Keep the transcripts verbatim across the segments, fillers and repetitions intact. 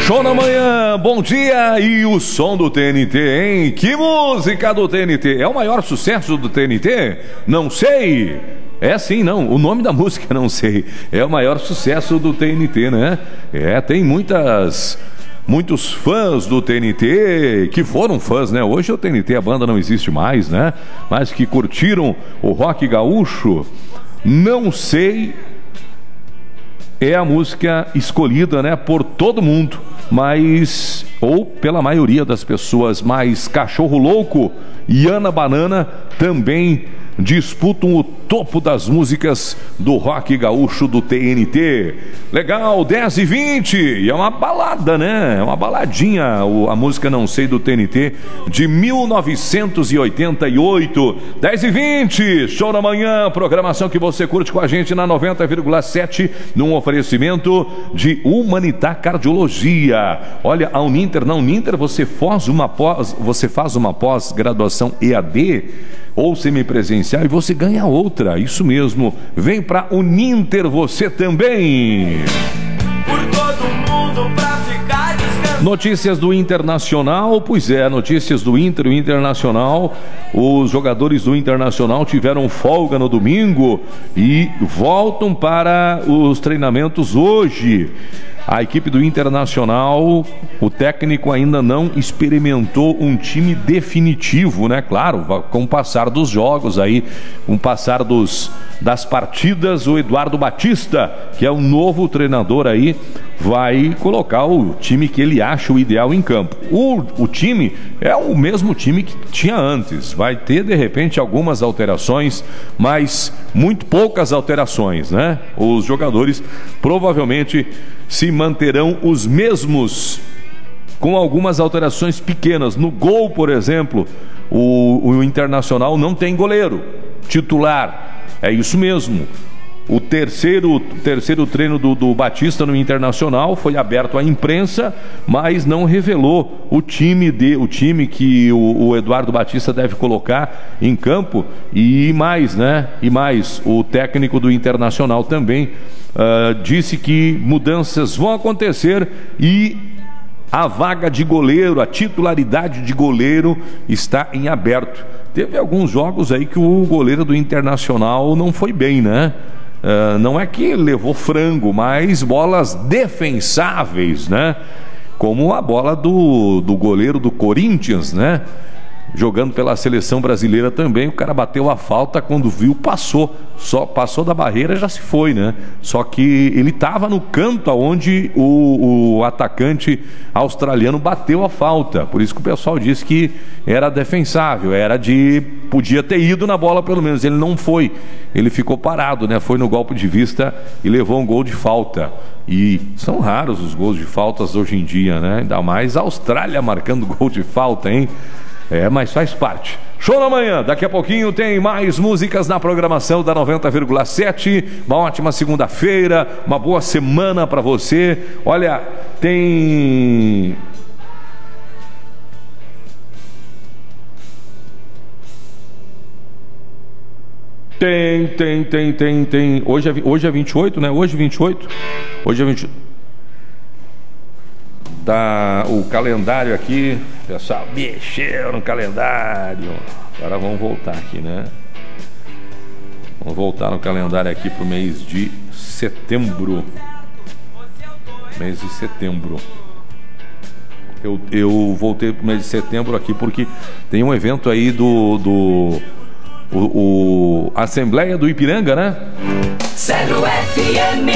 Show na manhã, bom dia, e o som do T N T, hein? Que música do T N T? É o maior sucesso do T N T? Não sei. É sim, não, o nome da música não sei. É o maior sucesso do T N T, né? É, tem muitas... Muitos fãs do T N T, que foram fãs, né? Hoje o T N T, a banda não existe mais, né? Mas que curtiram o rock gaúcho. Não sei... É a música escolhida, né, por todo mundo, mas, ou pela maioria das pessoas, mas Cachorro Louco e Ana Banana também disputam o topo das músicas do rock gaúcho do T N T. Legal, dez e vinte, e é uma balada, né? É uma baladinha, a música Não Sei do T N T de mil novecentos e oitenta e oito. dez e vinte, show da manhã, programação que você curte com a gente na noventa vírgula sete, num oferecimento de Humanitar Cardiologia. Olha, a Uninter, na Uninter você faz uma pós, você faz uma pós-graduação E A D ou semipresencial e você ganha outra, isso mesmo. Vem pra Uninter você também. Por todo mundo pra ficar descansado. Notícias do Internacional, pois é, notícias do Inter, o Internacional. Os jogadores do Internacional tiveram folga no domingo e voltam para os treinamentos hoje. A equipe do Internacional, o técnico ainda não experimentou um time definitivo, né? Claro, com o passar dos jogos aí, com o passar dos, das partidas, o Eduardo Batista, que é o novo treinador aí, vai colocar o time que ele acha o ideal em campo. O, o time é o mesmo time que tinha antes, vai ter de repente algumas alterações, mas muito poucas alterações, né? Os jogadores provavelmente se manterão os mesmos, com algumas alterações pequenas. No gol, por exemplo, o, o Internacional não tem goleiro titular, é isso mesmo. O terceiro, terceiro treino do, do Batista no Internacional foi aberto à imprensa, mas não revelou o time, de, o time que o, o Eduardo Batista deve colocar em campo. E mais, né? E mais, o técnico do Internacional também uh, disse que mudanças vão acontecer e a vaga de goleiro, a titularidade de goleiro está em aberto. Teve alguns jogos aí que o goleiro do Internacional não foi bem, né? Uh, não é que levou frango, mas bolas defensáveis, né? Como a bola do, do goleiro do Corinthians, né? Jogando pela seleção brasileira também, o cara bateu a falta, quando viu, passou. Só passou da barreira, já se foi, né? Só que ele estava no canto onde o, o atacante australiano bateu a falta. Por isso que o pessoal disse que era defensável, era de... podia ter ido na bola pelo menos. Ele não foi, ele ficou parado, né? Foi no golpe de vista e levou um gol de falta. E são raros os gols de faltas hoje em dia, né? Ainda mais a Austrália marcando gol de falta, hein? É, mas faz parte. Show na manhã, daqui a pouquinho tem mais músicas na programação da noventa vírgula sete. Uma ótima segunda-feira, uma boa semana para você. Olha, tem... Tem, tem, tem, tem, tem. Hoje é, hoje é vinte e oito, né? Hoje é vinte e oito. Hoje é vinte e oito. Tá o calendário aqui, pessoal, mexeu no calendário. Agora vamos voltar aqui, né? Vamos voltar no calendário aqui pro mês de setembro. Mês de setembro. Eu, eu voltei pro mês de setembro aqui porque tem um evento aí do... do o, o Assembleia do Ipiranga, né? Zero F M.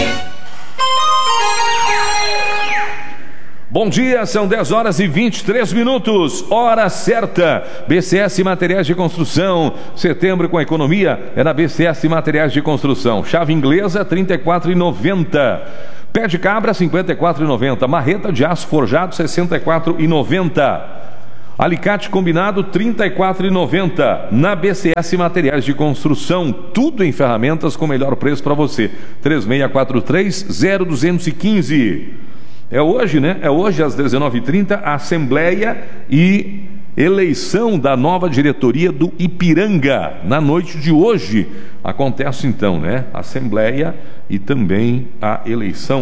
Bom dia, são dez horas e vinte e três minutos, hora certa. B C S Materiais de Construção, setembro com a economia é na B C S Materiais de Construção. Chave inglesa trinta e quatro reais e noventa centavos. Pé de cabra cinquenta e quatro reais e noventa centavos. Marreta de aço forjado sessenta e quatro reais e noventa centavos. Alicate combinado trinta e quatro reais e noventa centavos. Na B C S Materiais de Construção, tudo em ferramentas com melhor preço para você. três seis quatro três, zero dois um cinco. É hoje, né? É hoje às dezenove e trinta, a Assembleia e eleição da nova diretoria do Ipiranga. Na noite de hoje acontece então, né? A Assembleia e também a eleição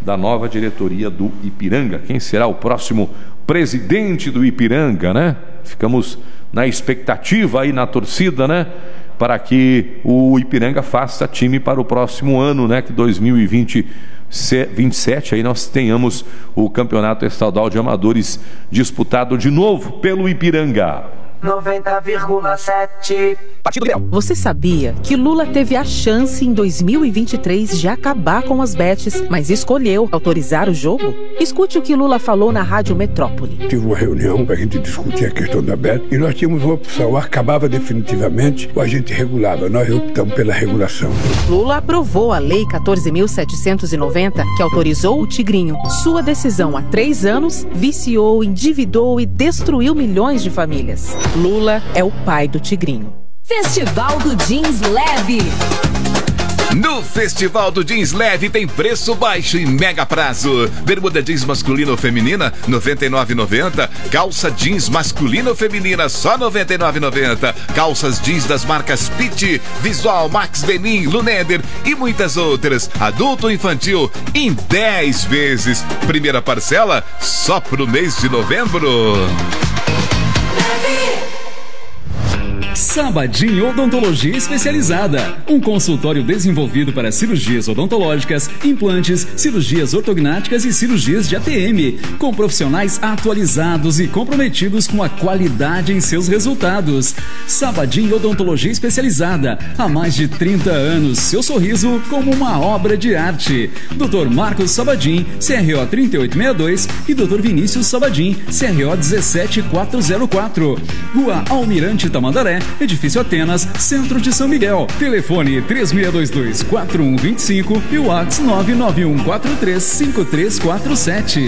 da nova diretoria do Ipiranga. Quem será o próximo presidente do Ipiranga, né? Ficamos na expectativa aí, na torcida, né? Para que o Ipiranga faça time para o próximo ano, né? Que dois mil e vinte, vinte e sete aí nós tenhamos o Campeonato Estadual de Amadores disputado de novo pelo Ipiranga. noventa vírgula sete. Partido Liberal. Você sabia que Lula teve a chance em dois mil e vinte e três de acabar com as bets, mas escolheu autorizar o jogo? Escute o que Lula falou na Rádio Metrópole. Tive uma reunião para a gente discutir a questão da bet e nós tínhamos uma opção, ou acabava definitivamente ou a gente regulava. Nós optamos pela regulação. Lula aprovou a Lei quatorze mil setecentos e noventa, que autorizou o Tigrinho. Sua decisão há três anos viciou, endividou e destruiu milhões de famílias. Lula é o pai do Tigrinho. Festival do Jeans Leve. No Festival do Jeans Leve tem preço baixo e mega prazo. Bermuda jeans masculina ou feminina, noventa e nove reais e noventa centavos. Calça jeans masculina ou feminina, só noventa e nove reais e noventa centavos. Calças jeans das marcas Pitt, Visual, Max Benin, Luneder e muitas outras. Adulto ou infantil em dez vezes. Primeira parcela só pro mês de novembro. Sabadinho Odontologia Especializada, um consultório desenvolvido para cirurgias odontológicas, implantes, cirurgias ortognáticas e cirurgias de A T M, com profissionais atualizados e comprometidos com a qualidade em seus resultados. Sabadinho Odontologia Especializada, há mais de trinta anos, seu sorriso como uma obra de arte. doutor Marcos Sabadim, C R O trinta e oito sessenta e dois e doutor Vinícius Sabadim, C R O dezessete mil quatrocentos e quatro. Rua Almirante Tamandaré, Edifício Atenas, Centro de São Miguel. Telefone três seis dois dois, quatro um dois cinco e o WhatsApp nove nove um quatro três cinco três quatro sete.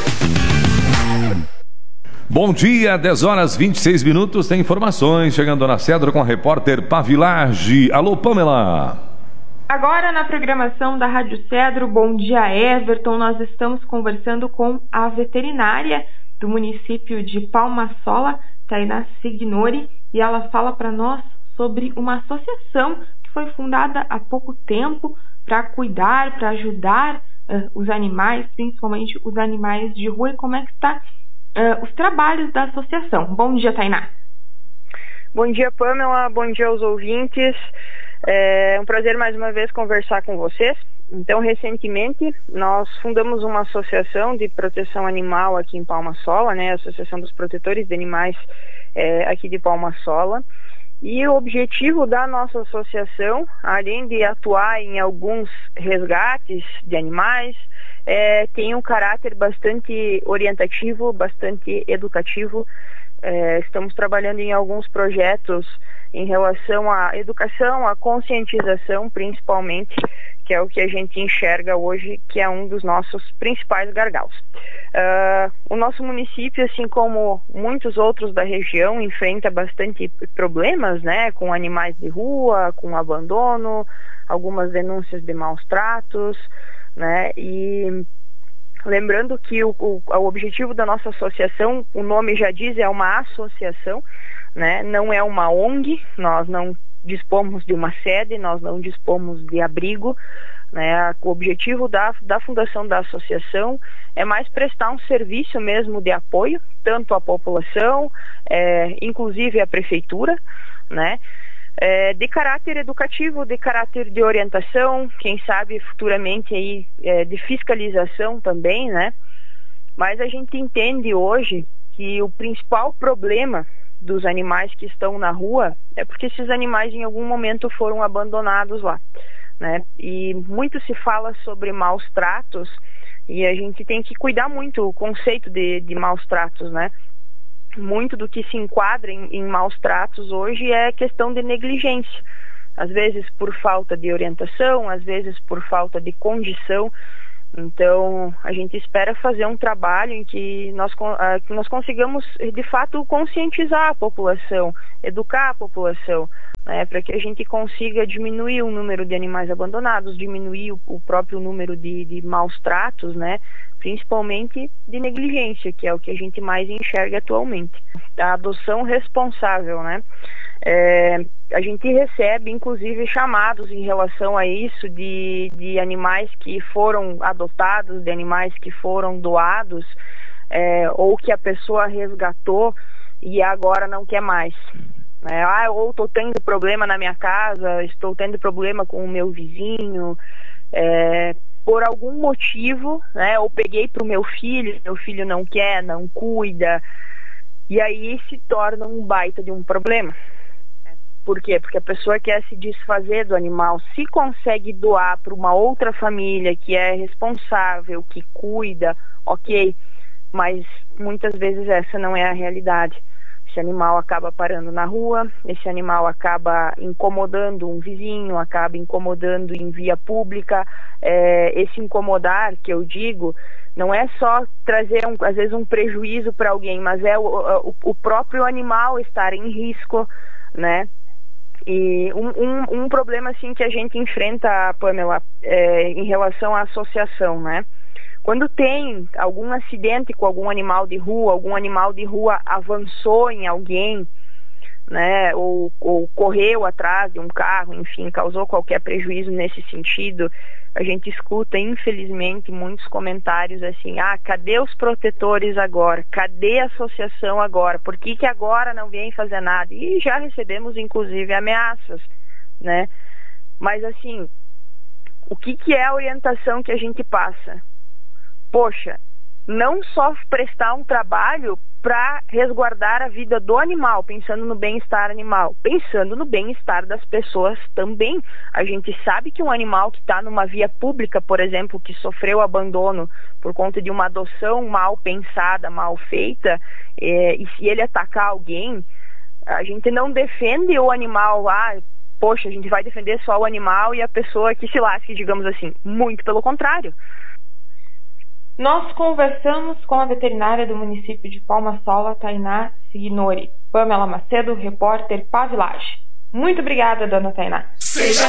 Bom dia, dez horas e vinte e seis minutos, tem informações chegando na Cedro com a repórter Pavilage. Alô, Pamela. Agora na programação da Rádio Cedro, bom dia, Everton, nós estamos conversando com a veterinária do município de Palma-Sola, Tainá Signori, e ela fala para nós sobre uma associação que foi fundada há pouco tempo para cuidar, para ajudar uh, os animais, principalmente os animais de rua, e como é que está uh, os trabalhos da associação. Bom dia, Tainá. Bom dia, Pamela, bom dia aos ouvintes. É um prazer mais uma vez conversar com vocês. Então, recentemente, nós fundamos uma associação de proteção animal aqui em Palma-Sola, né, a Associação dos Protetores de Animais é, aqui de Palma-Sola. E o objetivo da nossa associação, além de atuar em alguns resgates de animais, é, tem um caráter bastante orientativo, bastante educativo. É, estamos trabalhando em alguns projetos em relação à educação, à conscientização, principalmente, que é o que a gente enxerga hoje, que é um dos nossos principais gargalos. Uh, o nosso município, assim como muitos outros da região, enfrenta bastante problemas, né, com animais de rua, com abandono, algumas denúncias de maus tratos, né, e lembrando que o, o, o objetivo da nossa associação, o nome já diz, é uma associação, né, não é uma O N G, nós não dispomos de uma sede, nós não dispomos de abrigo, né? O objetivo da, da fundação da associação é mais prestar um serviço mesmo de apoio, tanto à população, é, inclusive à prefeitura, né? É, de caráter educativo, de caráter de orientação, quem sabe futuramente aí, é, de fiscalização também, né? Mas a gente entende hoje que o principal problema dos animais que estão na rua é porque esses animais em algum momento foram abandonados lá, né? E muito se fala sobre maus tratos e a gente tem que cuidar muito o conceito de, de maus tratos, né? Muito do que se enquadra em, em maus tratos hoje é questão de negligência, às vezes por falta de orientação, às vezes por falta de condição. Então, a gente espera fazer um trabalho em que nós, uh, que nós consigamos, de fato, conscientizar a população, educar a população, né, para que a gente consiga diminuir o número de animais abandonados, diminuir o, o próprio número de, de maus tratos, né, principalmente de negligência, que é o que a gente mais enxerga atualmente. A adoção responsável, né? É, a gente recebe, inclusive, chamados em relação a isso de, de animais que foram adotados, de animais que foram doados, é, ou que a pessoa resgatou e agora não quer mais. É, ah, ou estou tendo problema na minha casa, estou tendo problema com o meu vizinho, é, por algum motivo, né, ou peguei para o meu filho, meu filho não quer, não cuida, e aí se torna um baita de um problema. Por quê? Porque a pessoa quer se desfazer do animal, se consegue doar para uma outra família que é responsável, que cuida, ok, mas muitas vezes essa não é a realidade. Esse animal acaba parando na rua, esse animal acaba incomodando um vizinho, acaba incomodando em via pública. É, esse incomodar, que eu digo, não é só trazer, um, às vezes, um prejuízo para alguém, mas é o, o, o próprio animal estar em risco, né? E um, um, um problema, assim, que a gente enfrenta, Pamela, é, em relação à associação, né? Quando tem algum acidente com algum animal de rua, algum animal de rua avançou em alguém, né, ou, ou correu atrás de um carro, enfim, causou qualquer prejuízo nesse sentido, a gente escuta, infelizmente, muitos comentários assim: ah, cadê os protetores agora? Cadê a associação agora? Por que que agora não vem fazer nada? E já recebemos, inclusive, ameaças, né? Mas, assim, o que que é a orientação que a gente passa? Poxa, não só prestar um trabalho para resguardar a vida do animal, pensando no bem-estar animal, pensando no bem-estar das pessoas também. A gente sabe que um animal que está numa via pública, por exemplo, que sofreu abandono por conta de uma adoção mal pensada, mal feita, é, e se ele atacar alguém, a gente não defende o animal, ah, poxa, a gente vai defender só o animal e a pessoa que se lasque, digamos assim. Muito pelo contrário. Nós conversamos com a veterinária do município de Palma Sola, Tainá Signori. Pamela Macedo, repórter Pavilage. Muito obrigada, dona Tainá. Seja